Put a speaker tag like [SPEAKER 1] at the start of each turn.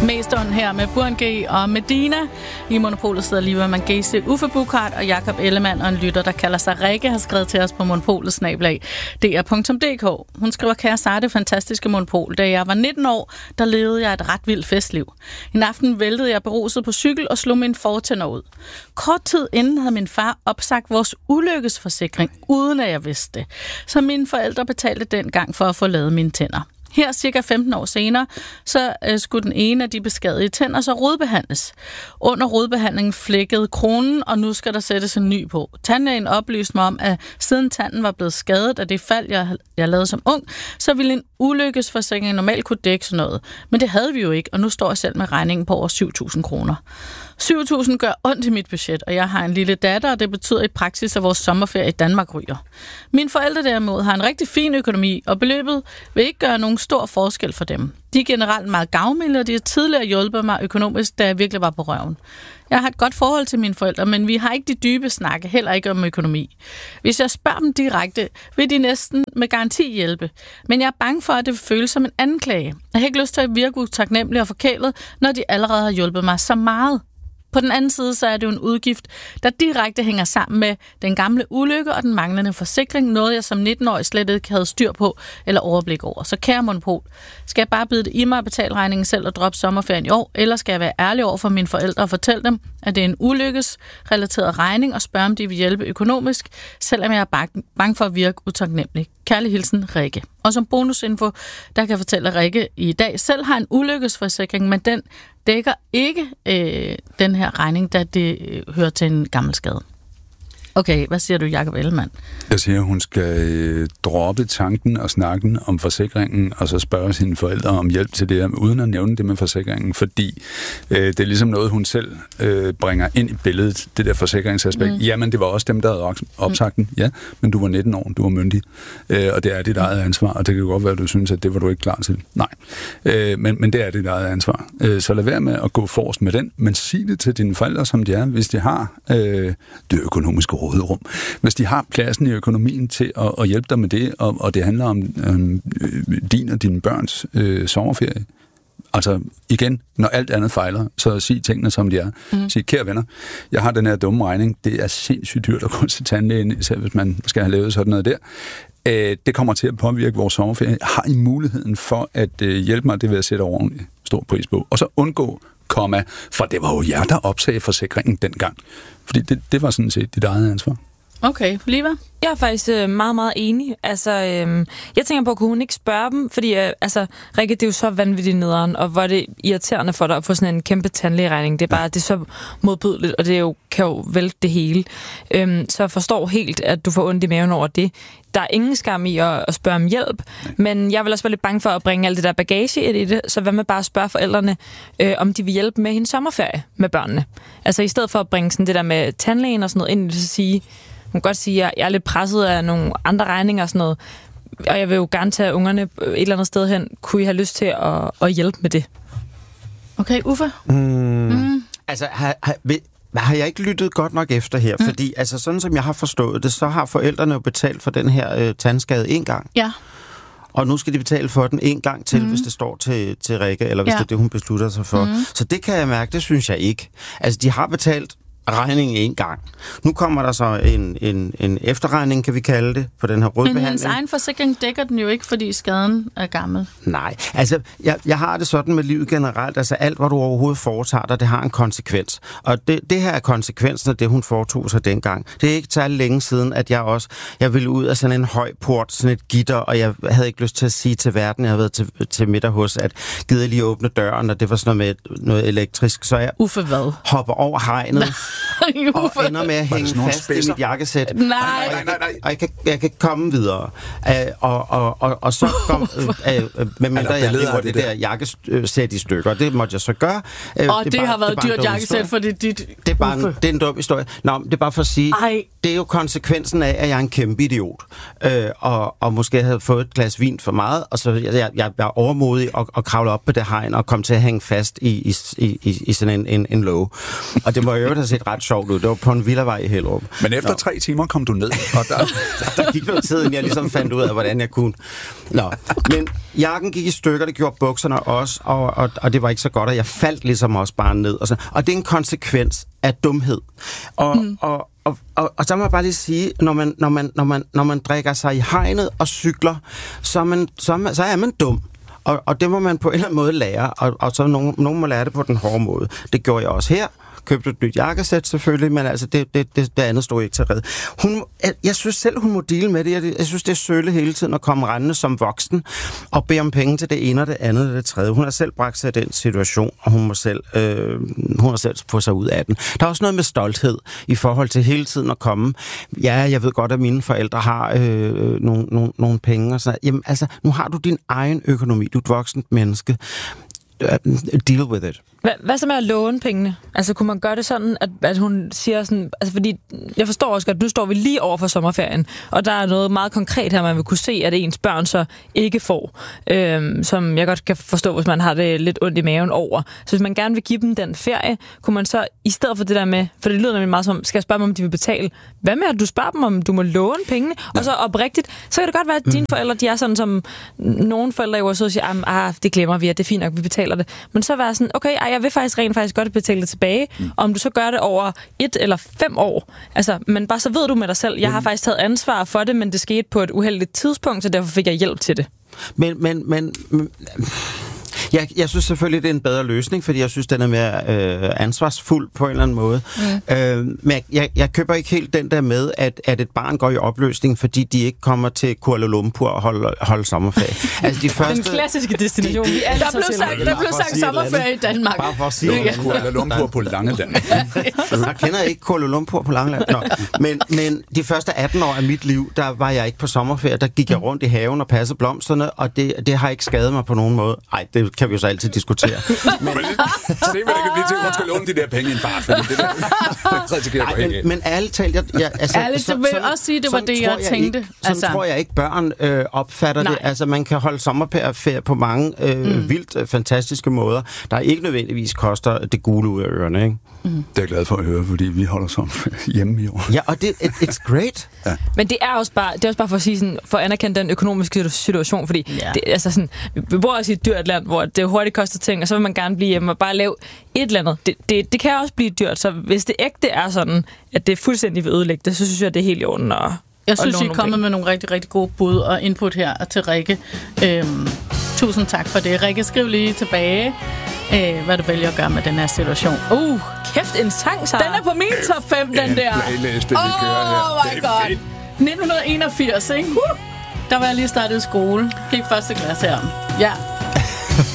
[SPEAKER 1] Mest ond her med Burhan G og Medina. I Monopolet sidder Liva Mangese, Uffe Buchhardt og Jakob Ellemann, og en lytter, der kalder sig Rikke, har skrevet til os på monopolet@dr.dk. Hun skriver: kære Sara, det fantastiske Monopol. Da jeg var 19 år, der levede jeg et ret vildt festliv. En aften væltede jeg beruset på cykel og slog min fortænder ud. Kort tid inden havde min far opsagt vores ulykkesforsikring, uden at jeg vidste det. Så mine forældre betalte dengang for at få lavet mine tænder. Her cirka 15 år senere, så skulle den ene af de beskadigede tænder så rodbehandles. Under rodbehandlingen flækkede kronen, og nu skal der sættes en ny på. Tandlægen oplyste mig om, at siden tanden var blevet skadet af det fald, jeg lavede som ung, så ville en ulykkesforsikring normalt kunne dække sådan noget. Men det havde vi jo ikke, og nu står jeg selv med regningen på over 7.000 kroner. 7.000 gør ondt i mit budget, og jeg har en lille datter, og det betyder i praksis, at vores sommerferie i Danmark ryger. Mine forældre derimod har en rigtig fin økonomi, og beløbet vil ikke gøre nogen stor forskel for dem. De er generelt meget gavmilde, og de har tidligere hjulpet mig økonomisk, da jeg virkelig var på røven. Jeg har et godt forhold til mine forældre, men vi har ikke de dybe snakke, heller ikke om økonomi. Hvis jeg spørger dem direkte, vil de næsten med garanti hjælpe. Men jeg er bange for, at det vil føles som en anklage. Jeg har ikke lyst til at virke utaknemmelig og forkælet, når de allerede har hjulpet mig så meget. På den anden side, så er det jo en udgift, der direkte hænger sammen med den gamle ulykke og den manglende forsikring, noget jeg som 19-årig slet ikke havde styr på eller overblik over. Så kære Monopol, skal jeg bare bide det i mig og betale regningen selv og droppe sommerferien i år, eller skal jeg være ærlig over for mine forældre og fortælle dem, at det er en ulykkesrelateret regning og spørge, om de vil hjælpe økonomisk, selvom jeg er bange for at virke utaknemmelig. Kærlig hilsen, Rikke. Og som bonusinfo, der kan jeg fortælle, at Rikke i dag selv har en ulykkesforsikring, men den dækker ikke den her regning, da det hører til en gammel skade. Okay, hvad siger du, Jakob Ellemann?
[SPEAKER 2] Jeg siger, at hun skal droppe tanken og snakken om forsikringen, og så spørge sine forældre om hjælp til det, uden at nævne det med forsikringen, fordi det er ligesom noget, hun selv bringer ind i billedet, det der forsikringsaspekt. Jamen, det var også dem, der havde opsagt den. Ja, men du var 19 år, du var myndig, og det er dit eget ansvar, og det kan godt være, at du synes, at det var du ikke klar til. Nej, men det er dit eget ansvar. Så lad være med at gå forrest med den, men sig det til dine forældre, som de er, hvis de har det økonomiske råderum. Hvis de har pladsen i økonomien til at hjælpe dig med det, og det handler om din og dine børns sommerferie. Altså igen, når alt andet fejler, så sig tingene, som de er. Sig, kære venner, jeg har den her dumme regning. Det er sindssygt dyrt at gå til tandlægen, især hvis man skal have lavet sådan noget der. Det kommer til at påvirke vores sommerferie. Har I muligheden for at hjælpe mig? Det vil jeg sætte ordentligt stor pris på. Og så undgå for det var jo jer, der opsagde forsikringen dengang. Fordi det var sådan set dit eget ansvar.
[SPEAKER 1] Okay, Liva?
[SPEAKER 3] Jeg er faktisk meget, meget enig. Altså, jeg tænker på, kunne hun ikke spørge dem? Fordi, Rikke, det er jo så vanvittigt nederen, og hvor er det irriterende for dig at få sådan en kæmpe tandlægeregning. Det er bare, det er så modbydeligt, og det kan jo vælte det hele. Så jeg forstår helt, at du får ondt i maven over det. Der er ingen skam i at spørge om hjælp, men jeg vil også være lidt bange for at bringe alt det der bagage ind i det, så hvad med bare at spørge forældrene, om de vil hjælpe med hendes sommerferie med børnene. Altså i stedet for at bringe sådan det der med tandlægen og sådan noget ind, så sige, hun kan godt sige, at jeg er lidt presset af nogle andre regninger og sådan noget, og jeg vil jo gerne tage ungerne et eller andet sted hen. Kunne I have lyst til at hjælpe med det?
[SPEAKER 1] Okay, Uffe?
[SPEAKER 4] Altså, har jeg ikke lyttet godt nok efter her? Fordi altså, sådan som jeg har forstået det, så har forældrene jo betalt for den her tandskade en gang.
[SPEAKER 1] Ja.
[SPEAKER 4] Og nu skal de betale for den en gang til, hvis det står til Rikke, eller hvis det er det, hun beslutter sig for. Så det kan jeg mærke, det synes jeg ikke. Altså, de har betalt regningen en gang. Nu kommer der så en efterregning, kan vi kalde det, på den her rodbehandling.
[SPEAKER 1] Men hendes egen forsikring dækker den jo ikke, fordi skaden er gammel.
[SPEAKER 4] Nej, altså jeg har det sådan med livet generelt, altså alt, hvad du overhovedet foretager dig, det har en konsekvens. Og det her er konsekvensen af det, hun foretog sig dengang. Det er ikke særlig længe siden, at jeg ville ud af sådan en høj port, sådan et gitter, og jeg havde ikke lyst til at sige til verden, jeg havde været til middag hos, at gider lige åbne døren, og det var sådan noget med noget elektrisk, så jeg hopper over hegnet, og ender med at hænge fast i mit jakkesæt.
[SPEAKER 1] Nej.
[SPEAKER 4] Og jeg kan komme videre. Og så kom... med mindre jeg lever det der jakkesæt i stykker. Det måtte jeg så gøre.
[SPEAKER 1] Og det har været dyrt jakkesæt, for det er dit...
[SPEAKER 4] Det er en dum historie. Nå, det er bare for at sige, det er jo konsekvensen af, at jeg er en kæmpe idiot. Og måske havde fået et glas vin for meget, og så jeg var overmodig og kravle op på det hegn og kom til at hænge fast i sådan en låge. Og det må jo have set set ret sjovt ud. Det var på en villavej i Hellerup.
[SPEAKER 2] Men efter 3 timer kom du ned, og
[SPEAKER 4] der gik noget tid, inden jeg ligesom fandt ud af, hvordan jeg kunne. Men jakken gik i stykker, det gjorde bukserne også, og det var ikke så godt, og jeg faldt ligesom også bare ned. Og det er en konsekvens af dumhed. Og så må jeg bare lige sige, når man drikker sig i hegnet og cykler, så er man dum. Og det må man på en eller anden måde lære, og så nogen må lære det på den hårde måde. Det gjorde jeg også her. Købte et nyt jakkesæt selvfølgelig, men altså det andet stod ikke til red. Jeg synes selv, hun må deale med det. Jeg synes, det er sølle hele tiden at komme rendende som voksen og bede om penge til det ene og det andet og det tredje. Hun har selv bragt sig i den situation, og hun har selv få sig ud af den. Der er også noget med stolthed i forhold til hele tiden at komme. Ja, jeg ved godt, at mine forældre har nogle penge og sådan. Jamen altså, nu har du din egen økonomi. Du er et voksent menneske. Deal with it.
[SPEAKER 3] Hvad så med at låne pengene? Altså, kunne man gøre det sådan, at hun siger sådan... Altså, fordi jeg forstår også godt, at nu står vi lige over for sommerferien, og der er noget meget konkret her, man vil kunne se, at ens børn så ikke får, som jeg godt kan forstå, hvis man har det lidt ondt i maven over. Så hvis man gerne vil give dem den ferie, kunne man så, i stedet for det der med... For det lyder nemlig meget som, skal jeg spørge dem, om de vil betale? Hvad med, at du spørger dem, om du må låne pengene? Ja. Og så oprigtigt, så kan det godt være, at dine forældre, de er sådan som... Nogle forældre i USA siger, det glemmer vi, at det er fint nok, vi betaler det. Men så være sådan, okay, jeg vil rent faktisk godt betale det tilbage, om du så gør det over 1 eller 5 år. Altså, men bare så ved du med dig selv, jeg har faktisk taget ansvar for det, men det skete på et uheldigt tidspunkt, så derfor fik jeg hjælp til det.
[SPEAKER 4] Men jeg synes selvfølgelig, det er en bedre løsning, fordi jeg synes, den er mere ansvarsfuld på en eller anden måde. Men jeg køber ikke helt den der med, at et barn går i opløsning, fordi de ikke kommer til Kuala Lumpur og holde sommerferie. Altså,
[SPEAKER 3] den klassiske destination.
[SPEAKER 1] Der blev sagt sommerferie i Danmark.
[SPEAKER 4] Bare for at sige
[SPEAKER 2] Kuala Lumpur på Langeland.
[SPEAKER 4] Jeg kender ikke Kuala Lumpur på Langeland. Men de første 18 år af mit liv, der var jeg ikke på sommerferie. Der gik jeg rundt i haven og passede blomsterne, og det har ikke skadet mig på nogen måde. Ej, det kan vi jo så altid diskutere.
[SPEAKER 2] Se, hvad der kan blive til, at hun skal låne de der penge i en fart, fordi det der risikerer at gå helt.
[SPEAKER 4] Men ærligt talt,
[SPEAKER 1] ærligt, vil jeg også sige, det var det, jeg tænkte.
[SPEAKER 4] Sådan tror jeg ikke, børn opfatter det. Altså, man kan holde sommerferie på mange vildt fantastiske måder, der ikke nødvendigvis koster det gule ud af ørerne, ikke?
[SPEAKER 2] Det er jeg glad for at høre, fordi vi holder sommerferie hjemme i år.
[SPEAKER 4] Ja, og it's great.
[SPEAKER 3] Ja. Men det er også bare for at sige sådan, for at anerkende den økonomiske situation, fordi det, altså sådan, vi bor også i et dyrt land, hvor det hurtigt koster ting, og så vil man gerne blive hjemme og bare lave et eller andet. Det kan også blive dyrt, så hvis det ægte er sådan, at det er fuldstændig vil ødelægge det, så synes jeg, det er helt i orden.
[SPEAKER 1] Jeg synes, I er kommet med nogle rigtig, rigtig gode bud og input her til Rikke. Tusind tak for det. Rikke, skriv lige tilbage, hvad du vælger at gøre med den her situation.
[SPEAKER 3] Kæft, en sang, så.
[SPEAKER 1] Den er på min top 5, den der.
[SPEAKER 2] Playliste, vi kører her.
[SPEAKER 1] Oh my god. 1981, ikke? Der var jeg lige startet i skole. Gik første klasse her. Ja.